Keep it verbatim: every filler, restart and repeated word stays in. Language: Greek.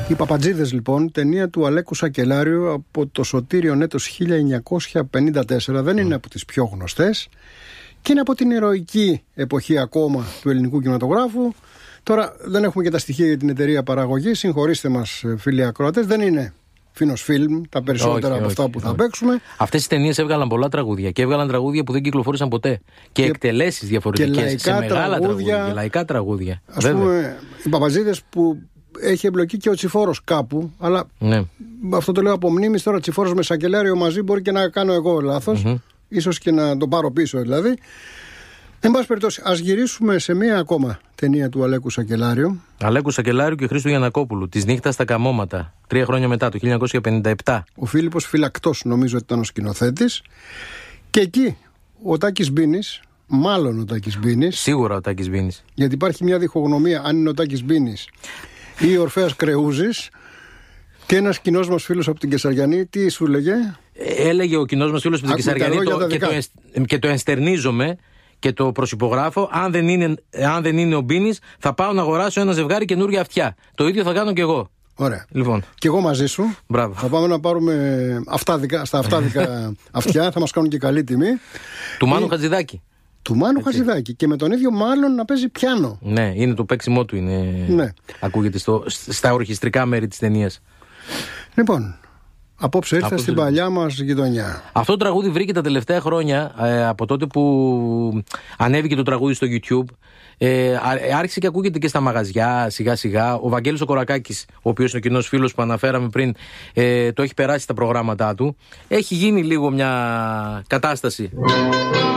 Οι Παπατζίδες λοιπόν, ταινία του Αλέκου Σακελάριου από το Σωτήριον έτος χίλια εννιακόσια πενήντα τέσσερα. Δεν είναι από τις πιο γνωστές και είναι από την ηρωική εποχή ακόμα του ελληνικού κινηματογράφου. Τώρα δεν έχουμε και τα στοιχεία για την εταιρεία παραγωγής. Συγχωρήστε μας, φίλοι ακροατές, δεν είναι Φίνος Φιλμ τα περισσότερα όχι, από όχι, αυτά που όχι. θα παίξουμε. Αυτές οι ταινίες έβγαλαν πολλά τραγούδια και έβγαλαν τραγούδια που δεν κυκλοφόρησαν ποτέ. Και, και εκτελέσεις διαφορετικές σε μεγάλα τραγούδια, τραγούδια και λαϊκά τραγούδια. Ας Βέβαια. πούμε, οι Παπατζίδες που έχει εμπλοκεί και ο Τσιφόρος κάπου, αλλά ναι. αυτό το λέω από μνήμης. Τώρα Τσιφόρος με Σακελάριο μαζί μπορεί και να κάνω εγώ λάθος, mm-hmm. ίσως και να το πάρω πίσω δηλαδή. Εν πάση περιπτώσει, ας γυρίσουμε σε μία ακόμα ταινία του Αλέκου Σακελάριου. Αλέκου Σακελάριου και Χρήστου Γιαννακόπουλου. Της νύχτας στα Καμώματα. Τρία χρόνια μετά, το χίλια εννιακόσια πενήντα επτά. Ο Φίλιππος Φυλακτός, νομίζω ότι ήταν ο σκηνοθέτης. Και εκεί ο Τάκης Μπίνης, μάλλον ο Τάκης Μπίνης. Σίγουρα ο Τάκης Μπίνης. Γιατί υπάρχει μια διχογνωμία αν είναι ο Τάκης Μπίνης ή ο Ορφέας Κρεούζης. Και ένας κοινός μας φίλος από την Κεσαριανή, τι σου λέγε? Έλεγε ο κοινός μας φίλος από την Κεσαριανή το, και, το, και το ενστερνίζομαι. Και το προσυπογράφω, αν δεν είναι, αν δεν είναι ο Μπίνης, θα πάω να αγοράσω ένα ζευγάρι καινούργια αυτιά. Το ίδιο θα κάνω κι εγώ. Ωραία. Λοιπόν. Και εγώ μαζί σου. Μπράβο. Θα πάμε να πάρουμε αυτάδικα, στα αυτάδικα αυτιά, θα μας κάνουν και καλή τιμή. Του Μάνου ε... Χατζηδάκη. Του Μάνου Χατζηδάκη. Και με τον ίδιο μάλλον να παίζει πιάνο. Ναι, είναι το παίξιμό του. Είναι... Ναι. Ακούγεται στο, στα ορχιστρικά μέρη της ταινίας. Λοιπόν. Απόψε ήρθα στην το... παλιά μας γειτονιά. Αυτό το τραγούδι βρήκε τα τελευταία χρόνια, ε, από τότε που ανέβηκε το τραγούδι στο YouTube. Ε, άρχισε και ακούγεται και στα μαγαζιά σιγά σιγά. Ο Βαγγέλης ο Κορακάκης, ο οποίος είναι ο κοινός φίλος που αναφέραμε πριν, ε, το έχει περάσει στα προγράμματά του. Έχει γίνει λίγο μια κατάσταση.